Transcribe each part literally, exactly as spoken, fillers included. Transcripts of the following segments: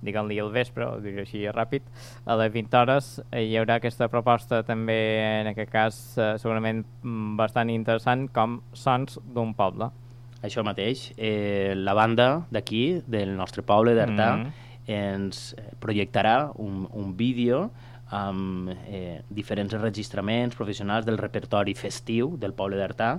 diguem-li al vespre, o dir així ràpid, a les vint hores hi haurà aquesta proposta també, en aquest cas, eh, segurament bastant interessant, com Sons d'un poble. Això mateix, eh, la banda d'aquí, del nostre poble d'Artà, Mm-hmm. ens projectarà un, un vídeo amb eh, diferents enregistraments professionals del repertori festiu del poble d'Artà,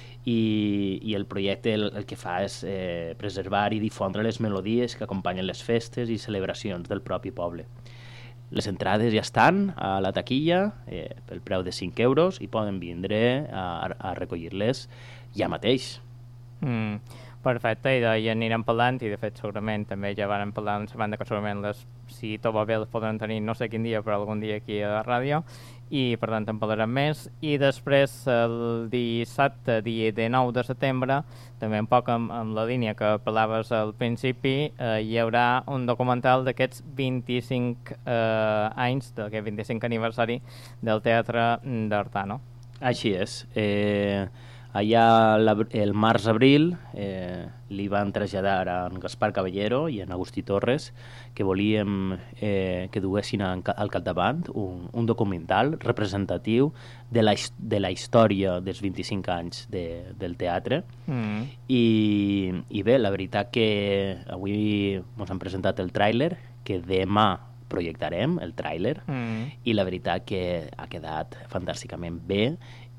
i, i el projecte el, el que fa és eh, preservar i difondre les melodies que acompanyen les festes i celebracions del propi poble. Les entrades ja estan a la taquilla eh, pel preu de cinc euros i poden vindre a, a recollir-les ja mateix. Mm, perfecte, i ja anirem parlant, i de fet segurament també ja van parlar en la banda que segurament les, si tot va bé les podran tenir no sé quin dia, però algun dia aquí a la ràdio, i per tant en parlarem més. I després el dissabte, dia de nou de setembre, també un poc amb, amb la línia que parlaves al principi, eh, hi haurà un documental d'aquests vint-i-cinc eh, anys, d'aquest vint-i-cinc aniversari del Teatre d'Artà, no? Així és. Eh, allà el març-abril eh, li van traslladar a en Gaspar Caballero i en Agustí Torres que volíem eh, que duguessin al capdavant un, un documental representatiu de la, de la història dels vint-i-cinc anys de, del teatre. Mm. I, i bé, la veritat que avui ens han presentat el tràiler, que demà projectarem el tràiler, mm. i la veritat que ha quedat fantàsticament bé.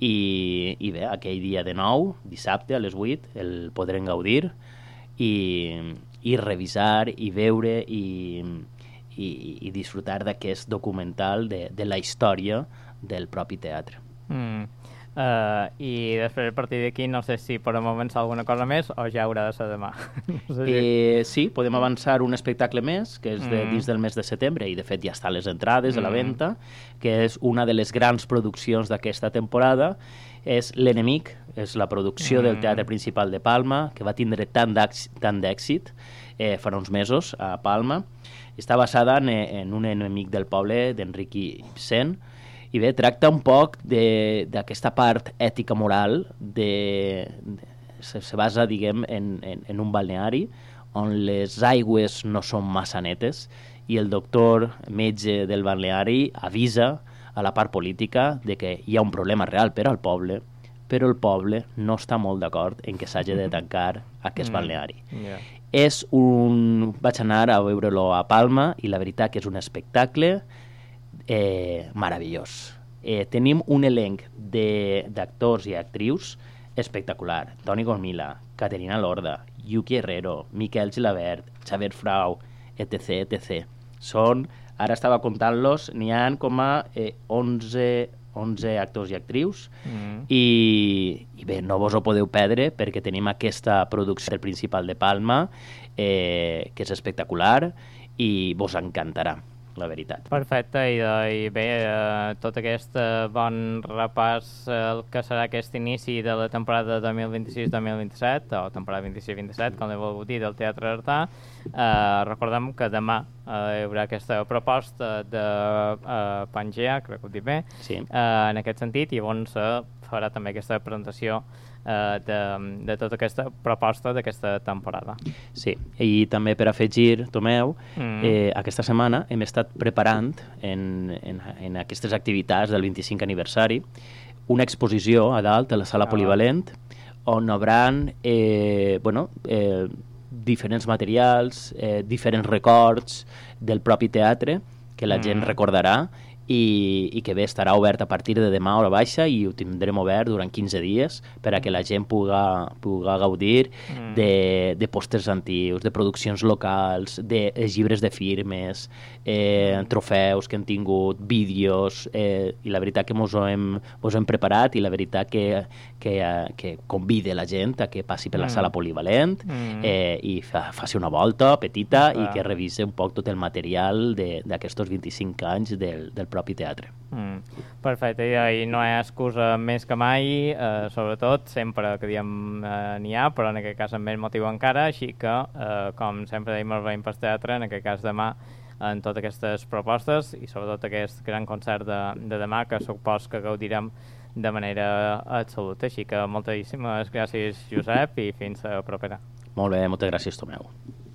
I, i bé, aquell dia de nou, dissabte a les vuit, el podrem gaudir i, i revisar i veure i, i, i disfrutar d'aquest documental de, de la història del propi teatre. Mm. Uh, I després a partir d'aquí no sé si podem avançar alguna cosa més o ja haurà de ser demà. No sé si... eh, sí, podem avançar un espectacle més, que és de, mm. dins del mes de setembre, i de fet ja estan les entrades mm. a la venda, que és una de les grans produccions d'aquesta temporada, és L'Enemic, és la producció mm. del Teatre Principal de Palma, que va tindre tant d'èxit eh, fa uns mesos a Palma. Està basada en, en un enemic del poble d'Enric Ibsen, i bé, tracta un poc d'aquesta part ètica moral, de, de, se, se basa, diguem, en, en, en un balneari on les aigües no són massa netes i el doctor metge del balneari avisa a la part política de que hi ha un problema real per al poble, però el poble no està molt d'acord en que s'hagi de tancar aquest mm. balneari. Yeah. És un... Vaig anar a veure-lo a Palma i la veritat que és un espectacle Eh, meravellós. Eh, tenim un elenc d'actors i actrius espectacular. Toni Gormila, Caterina Lorda, Yuki Herrero, Miquel Gilabert, Xavier Frau, etc, etcètera. Són, ara estava comptant-los, n'hi ha com a eh, onze, onze actors i actrius mm. i, i bé, no vos ho podeu perdre perquè tenim aquesta producció del Principal de Palma eh, que és espectacular i vos encantarà, la veritat. Perfecte, i, i bé, eh, tot aquest eh, bon repàs eh, el que serà aquest inici de la temporada dos mil vint-i-sis dos mil vint-i-set, o temporada vint-i-sis vint-i-set, com he volgut dir, del Teatre Artà. Eh, recordem que demà eh, hi haurà aquesta proposta de eh, Pangea, crec que ho dic bé, sí. eh, en aquest sentit, i llavors eh, farà també aquesta presentació Uh, de, de tota aquesta proposta d'aquesta temporada. Sí, i també per afegir, Tomeu, mm. eh, aquesta setmana hem estat preparant en, en, en aquestes activitats del vint-i-cinc aniversari una exposició a dalt a la sala oh. polivalent on hi haurà eh, bueno, eh, diferents materials, eh, diferents records del propi teatre que la mm. gent recordarà i, i que bé, estarà obert a partir de demà a hora baixa i ho tindrem obert durant quinze dies per a que la gent puga, puga gaudir mm. de, de pòsters antics, de produccions locals, de llibres de firmes, eh, trofeus que han tingut, vídeos, eh, i la veritat que mos ho hem, mos ho hem preparat i la veritat que, que, que convide la gent a que passi per la mm. sala polivalent mm. eh, i fa, faci una volta petita ah. i que revise un poc tot el material d'aquests vint-i-cinc anys del, del propi teatre. Mm. Perfecte, i no hi ha excusa més que mai, eh, sobretot sempre que diem eh, n'hi ha, però en aquest cas amb més motiu encara, així que eh, com sempre deim el veïn pel teatre, en aquest cas demà en totes aquestes propostes i sobretot aquest gran concert de, de demà que supos que gaudirem de manera absoluta, així que moltíssimes gràcies Josep i fins a propera. Molt bé, moltes gràcies Tomeu.